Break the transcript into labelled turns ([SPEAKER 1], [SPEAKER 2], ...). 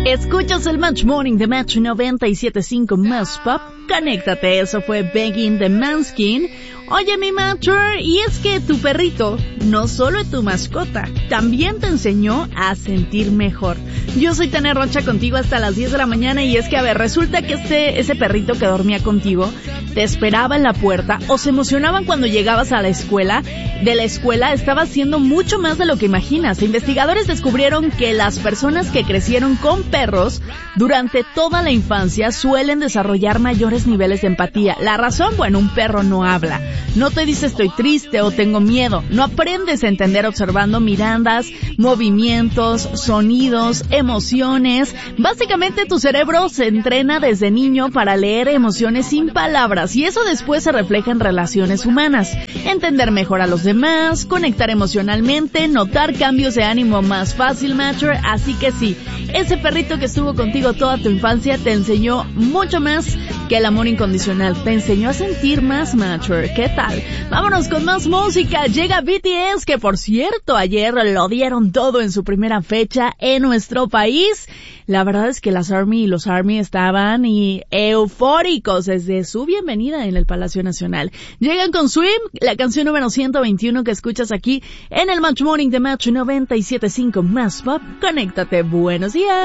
[SPEAKER 1] Escuchas el Match Morning de Match 97.5 Más Pop. Conéctate, eso fue Begging de Manskin. Oye, mi Matcher, y es que tu perrito no solo es tu mascota, también te enseñó a sentir mejor. Yo soy Tania Rocha contigo hasta las 10 de la mañana y es que, a ver, resulta que ese perrito que dormía contigo te esperaba en la puerta o se emocionaban cuando llegabas a la escuela. De la escuela estaba haciendo mucho más de lo que imaginas. Investigadores descubrieron que las personas que crecieron con perros durante toda la infancia suelen desarrollar mayores niveles de empatía. La razón, bueno, un perro no habla. No te dice estoy triste o tengo miedo. No aprendes a entender observando miradas, movimientos, sonidos, emociones. Básicamente tu cerebro se entrena desde niño para leer emociones sin palabras y eso después se refleja en relaciones humanas. Entender mejor a los demás, conectar emocionalmente, notar cambios de ánimo más fácil, Matcher. Así que sí, ese perrito que estuvo contigo toda tu infancia te enseñó mucho más que el amor incondicional. Te enseñó a sentir más, Matcher. ¿Qué tal? Vámonos con más música. Llega BTS, que por cierto ayer lo dieron todo en su primera fecha en nuestro país. La verdad es que las ARMY y los ARMY estaban eufóricos desde su bienvenida en el Palacio Nacional. Llegan con Swim, la canción número 121 que escuchas aquí en el Match Morning de Match 97.5 Más Pop. Conéctate. Buenos días.